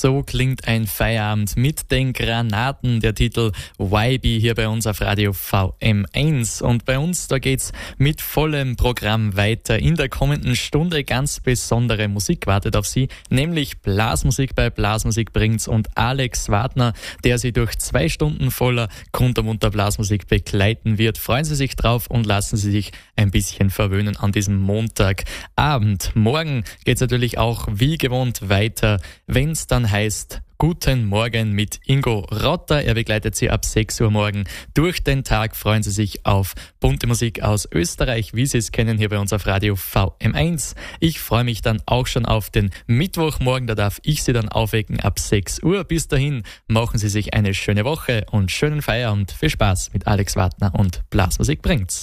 So klingt ein Feierabend mit den Granaten, der Titel YB hier bei uns auf Radio VM1. Und bei uns, da geht's mit vollem Programm weiter. In der kommenden Stunde ganz besondere Musik wartet auf Sie, nämlich Blasmusik bei Blasmusik bringt's und Alex Wartner, der Sie durch 2 Stunden voller kuntermunter Blasmusik begleiten wird. Freuen Sie sich drauf und lassen Sie sich ein bisschen verwöhnen an diesem Montagabend. Morgen geht's natürlich auch wie gewohnt weiter, wenn's dann heißt Guten Morgen mit Ingo Rotter. Er begleitet Sie ab 6 Uhr morgen durch den Tag. Freuen Sie sich auf bunte Musik aus Österreich, wie Sie es kennen, hier bei uns auf Radio VM1. Ich freue mich dann auch schon auf den Mittwochmorgen. Da darf ich Sie dann aufwecken ab 6 Uhr. Bis dahin machen Sie sich eine schöne Woche und schönen Feierabend. Viel Spaß mit Alex Wartner und Blasmusik bringt's.